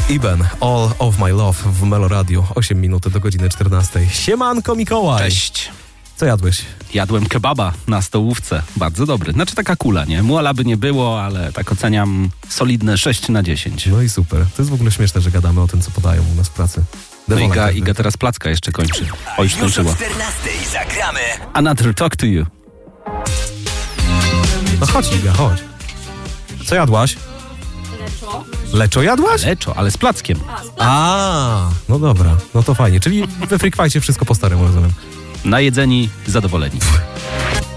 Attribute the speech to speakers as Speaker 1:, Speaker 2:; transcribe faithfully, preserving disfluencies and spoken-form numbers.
Speaker 1: Iben, All of My Love w Melo Radio. osiem minut do godziny czternastej. Siemanko Mikołaj.
Speaker 2: Cześć.
Speaker 1: Co jadłeś?
Speaker 2: Jadłem kebaba na stołówce. Bardzo dobry. Znaczy taka kula, nie? Muala by nie było, ale tak oceniam solidne sześć na dziesięć.
Speaker 1: No i super. To jest w ogóle śmieszne, że gadamy o tym, co podają u nas w pracy.
Speaker 2: No Iga, Iga teraz placka jeszcze kończy. O, już skończyła.
Speaker 3: Zagramy
Speaker 2: Another Talk to You.
Speaker 1: No chodź Iga, chodź. Co jadłaś?
Speaker 4: Leczo.
Speaker 1: Leczo jadłaś?
Speaker 2: Leczo, ale z plackiem.
Speaker 1: A, no dobra. No to fajnie. Czyli we Freak Fightie wszystko po staremu, rozumiem.
Speaker 2: Najedzeni, zadowoleni.